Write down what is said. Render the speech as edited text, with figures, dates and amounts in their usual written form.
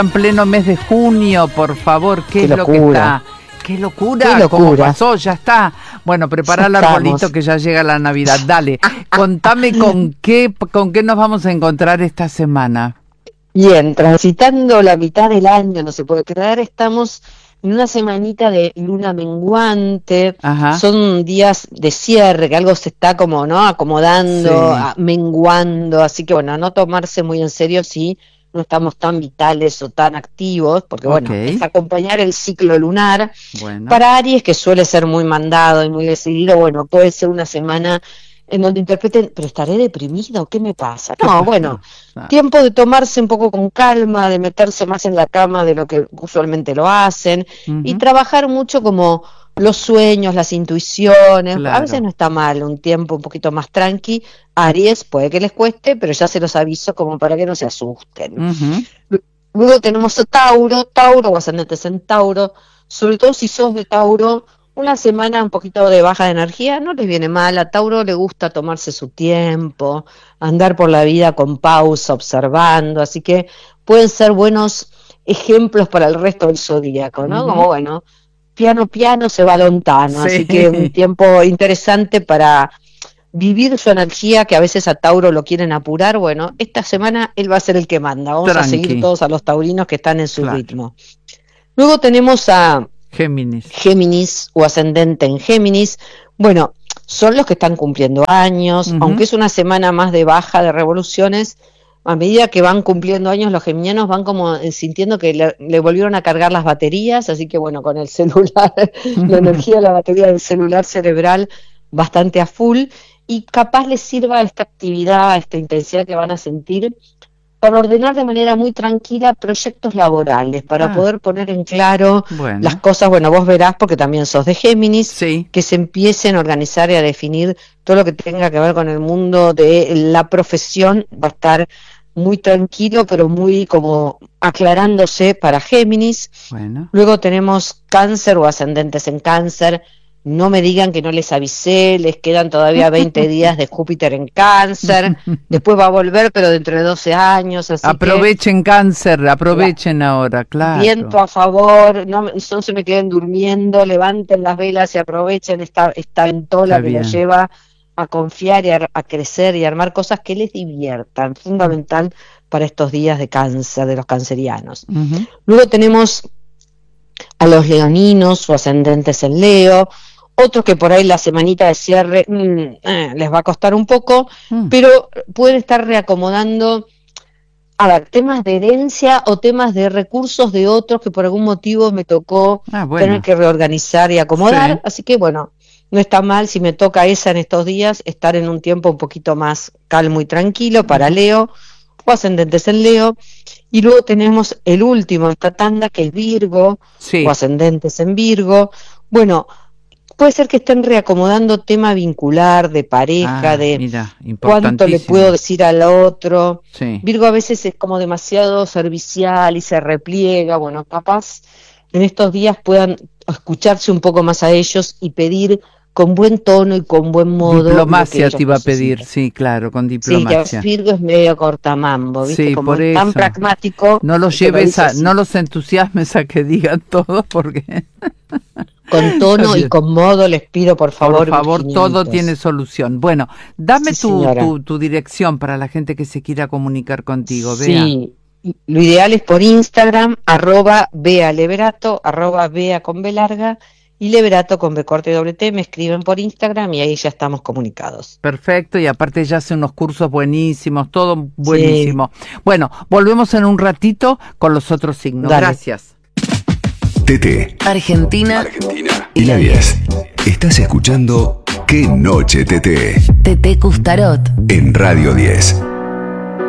En pleno mes de junio, por favor, ¿qué es lo que está? ¡Qué locura! ¡Qué locura! ¿Cómo pasó? Ya está. Bueno, prepara el arbolito que ya llega la Navidad. Dale, contame con qué nos vamos a encontrar esta semana. Bien, transitando la mitad del año, no se puede creer, estamos en una semanita de luna menguante. Ajá. Son días de cierre, que algo se está como, ¿no?, acomodando, sí, menguando, así que bueno, no tomarse muy en serio si no estamos tan vitales o tan activos, porque bueno, es acompañar el ciclo lunar. Bueno. Para Aries, que suele ser muy mandado y muy decidido, bueno, puede ser una semana en donde interpreten, pero estaré deprimido, ¿qué me pasa? No, bueno, tiempo de tomarse un poco con calma, de meterse más en la cama de lo que usualmente lo hacen, y trabajar mucho como los sueños, las intuiciones. Claro. A veces no está mal un tiempo un poquito más tranqui. Aries puede que les cueste, pero ya se los aviso como para que no se asusten. Luego tenemos a Tauro o ascendentes en Tauro, sobre todo si sos de Tauro. Una semana un poquito de baja de energía no les viene mal. A Tauro le gusta tomarse su tiempo, andar por la vida con pausa, observando, así que pueden ser buenos ejemplos para el resto del zodíaco, ¿no? Como bueno, piano se va lontano, sí. Así que un tiempo interesante para vivir su energía, que a veces a Tauro lo quieren apurar. Bueno, esta semana él va a ser el que manda, vamos a seguir todos a los taurinos que están en su ritmo. Luego tenemos a Géminis o ascendente en Géminis. Bueno, son los que están cumpliendo años, aunque es una semana más de baja de revoluciones. A medida que van cumpliendo años, los geminianos van como sintiendo que le volvieron a cargar las baterías, así que bueno, con el celular, la energía de la batería del celular cerebral bastante a full, y capaz les sirva esta actividad, esta intensidad que van a sentir, para ordenar de manera muy tranquila proyectos laborales, para poder poner en claro las cosas. Bueno, vos verás, porque también sos de Géminis, que se empiecen a organizar y a definir todo lo que tenga que ver con el mundo de la profesión. Va a estar muy tranquilo, pero muy como aclarándose para Géminis. Luego tenemos Cáncer o ascendentes en Cáncer. No me digan que no les avisé, les quedan todavía 20 días de Júpiter en Cáncer, después va a volver, pero dentro de 12 años. Así aprovechen que, Cáncer, aprovechen ahora, claro. Viento a favor, no se me queden durmiendo, levanten las velas y aprovechen esta ventola que los lleva a confiar y a crecer y a armar cosas que les diviertan, fundamental para estos días de Cáncer, de los cancerianos. Luego tenemos a los leoninos o ascendentes en Leo. Otros que por ahí la semanita de cierre les va a costar un poco, pero pueden estar reacomodando, a ver, temas de herencia o temas de recursos de otros que por algún motivo me tocó tener que reorganizar y acomodar. Así que bueno, no está mal si me toca esa en estos días, estar en un tiempo un poquito más calmo y tranquilo para Leo o ascendentes en Leo. Y luego tenemos el último de esta tanda, que es Virgo o ascendentes en Virgo. Bueno, puede ser que estén reacomodando tema vincular, de pareja, cuánto le puedo decir al otro. Virgo a veces es como demasiado servicial y se repliega. Bueno, capaz en estos días puedan escucharse un poco más a ellos y pedir con buen tono y con buen modo. Diplomacia te iba a pedir, sí, claro, con diplomacia. Sí, que Virgo es medio cortamambo, ¿viste? Sí, como por tan eso. Pragmático. No los lleves no los entusiasmes a que digan todo, porque con tono y con modo les pido, por favor. Por favor, todo tiene solución. Bueno, dame tu dirección para la gente que se quiera comunicar contigo, Bea. Sí, lo ideal es por Instagram, @BeaLeverato, @Bea con B larga, y Leverato con B corta y doble T. Me escriben por Instagram y ahí ya estamos comunicados. Perfecto, y aparte ya hace unos cursos buenísimos, todo buenísimo. Bueno, volvemos en un ratito con los otros signos. Dale. Gracias. TT, Argentina y la 10. Estás escuchando Qué Noche TT TT Custarot en Radio 10.